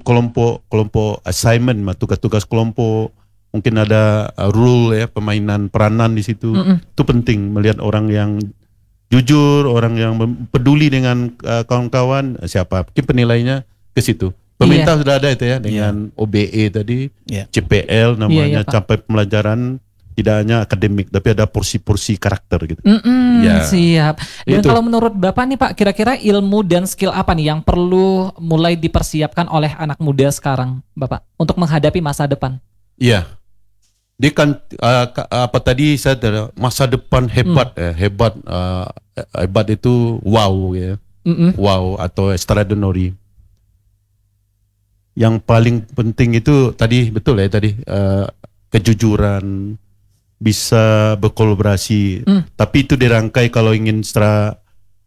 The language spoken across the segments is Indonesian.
kelompok assignment, tugas-tugas kelompok, mungkin ada rule ya, permainan peranan di situ. Itu penting melihat orang yang jujur, orang yang peduli dengan kawan-kawan, siapa mungkin penilainya ke situ. Pemerintah sudah ada itu ya dengan OBE tadi, CPL namanya, capai pembelajaran tidak hanya akademik tapi ada porsi-porsi karakter gitu. Siap. Dan kalau menurut Bapak nih Pak, kira-kira ilmu dan skill apa nih yang perlu mulai dipersiapkan oleh anak muda sekarang Bapak untuk menghadapi masa depan? Iya. Dia kan apa tadi saya masa depan hebat hebat itu wow ya. Wow atau extraordinary. Yang paling penting itu tadi betul ya tadi kejujuran, bisa berkolaborasi. Tapi itu dirangkai kalau ingin secara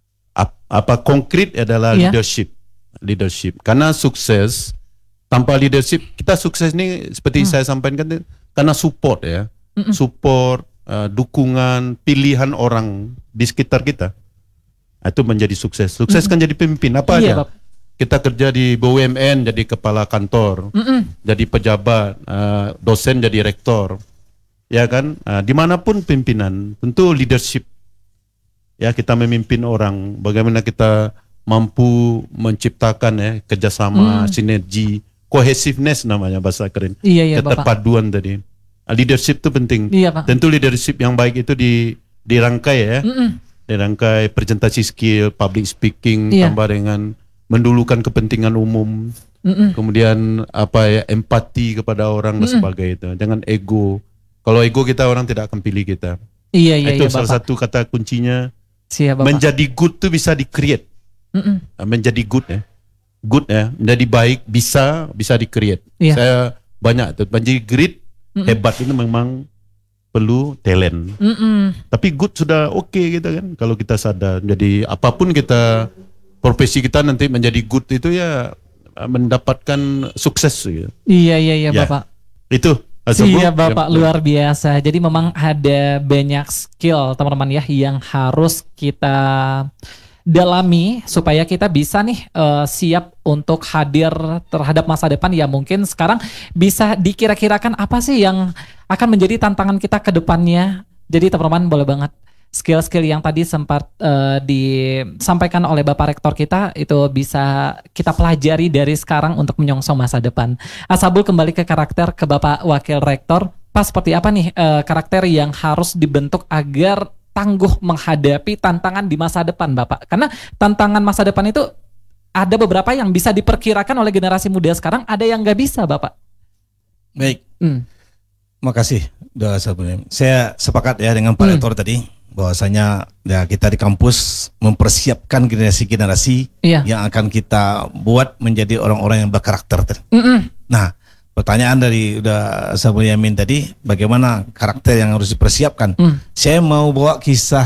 konkret adalah leadership. Karena sukses tanpa leadership, kita sukses ini seperti saya sampaikan karena support ya. Support, dukungan, pilihan orang di sekitar kita. Itu menjadi sukses. Sukses kan jadi pemimpin apa aja. Kita kerja di BUMN jadi kepala kantor, jadi pejabat, dosen jadi rektor, ya kan? Dimanapun pimpinan, tentu leadership. Ya kita memimpin orang, bagaimana kita mampu menciptakan ya kerjasama, sinergi, cohesiveness namanya bahasa keren, keterpaduan tadi. Leadership itu penting. Tentu leadership yang baik itu dirangkai ya, dirangkai presentasi skill, public speaking, tambah dengan mendulukan kepentingan umum, kemudian empati kepada orang dan sebagainya. Jangan ego. Kalau ego kita, orang tidak akan pilih kita. Itu salah satu kata kuncinya. Menjadi good itu bisa di-create. Menjadi good ya. Good ya, menjadi baik bisa di-create. Saya banyak tuh. Menjadi great, hebat itu memang perlu talent. Tapi good sudah oke gitu kan. Kalau kita sadar. Jadi apapun kita profesi kita nanti menjadi good itu ya mendapatkan sukses gitu. Iya Bapak. Itu iya Bapak luar biasa. Jadi memang ada banyak skill teman-teman ya yang harus kita dalami supaya kita bisa nih siap untuk hadir terhadap masa depan. Ya mungkin sekarang bisa dikira-kirakan apa sih yang akan menjadi tantangan kita ke depannya. Jadi teman-teman boleh banget skill-skill yang tadi sempat disampaikan oleh Bapak Rektor kita itu bisa kita pelajari dari sekarang untuk menyongsong masa depan. Asabul kembali ke karakter, ke Bapak Wakil Rektor. Pak, seperti apa nih karakter yang harus dibentuk agar tangguh menghadapi tantangan di masa depan Bapak? Karena tantangan masa depan itu ada beberapa yang bisa diperkirakan oleh generasi muda sekarang, ada yang nggak bisa Bapak. Baik, makasih. Saya sepakat ya dengan Pak Rektor tadi. Bahwasanya ya kita di kampus mempersiapkan generasi-generasi yang akan kita buat menjadi orang-orang yang berkarakter. Nah, pertanyaan dari Sabul Yamin tadi, bagaimana karakter yang harus dipersiapkan? Saya mau bawa kisah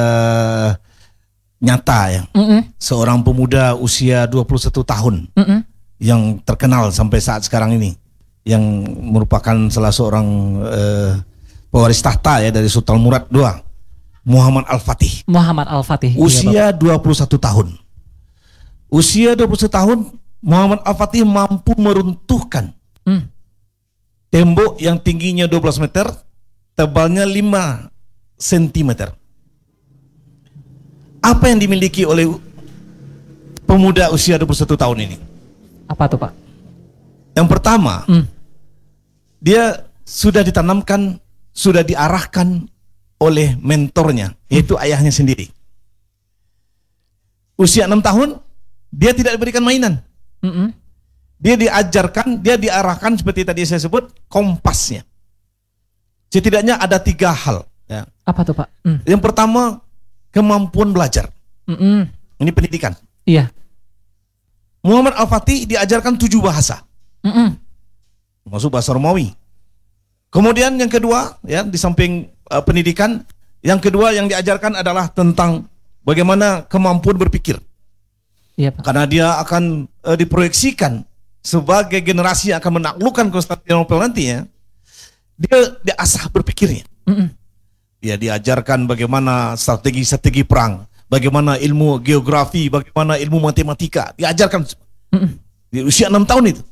nyata ya. Seorang pemuda usia 21 tahun yang terkenal sampai saat sekarang ini, yang merupakan salah seorang pewaris tahta ya dari Sultan Murad II. Muhammad Al-Fatih. Usia 21 tahun. Usia 21 tahun, Muhammad Al-Fatih mampu meruntuhkan tembok yang tingginya 12 meter, tebalnya 5 cm. Apa yang dimiliki oleh pemuda usia 21 tahun ini? Apa tuh Pak? Yang pertama, dia sudah ditanamkan, sudah diarahkan oleh mentornya, yaitu ayahnya sendiri. Usia 6 tahun, dia tidak diberikan mainan. Dia diajarkan, dia diarahkan seperti tadi saya sebut, kompasnya. Setidaknya ada 3 hal. Ya. Apa tuh Pak? Yang pertama, kemampuan belajar. Ini pendidikan. Iya. Muhammad Al-Fatih diajarkan 7 bahasa. Masuk bahasa Romawi. Kemudian yang kedua, ya di samping pendidikan, yang kedua yang diajarkan adalah tentang bagaimana kemampuan berpikir. Iya, Pak. Karena dia akan diproyeksikan sebagai generasi yang akan menaklukkan Konstantinopel nantinya. Dia diasah berpikirnya. Dia diajarkan bagaimana strategi perang, bagaimana ilmu geografi, bagaimana ilmu matematika. Diajarkan di usia 6 tahun itu.